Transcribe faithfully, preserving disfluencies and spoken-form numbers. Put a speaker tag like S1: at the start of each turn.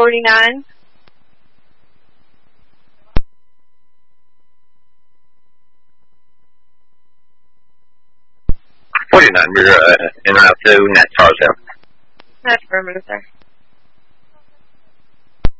S1: forty-nine.
S2: forty-nine, we're uh, in route to Net Tarzan.
S1: That's affirmative, sir.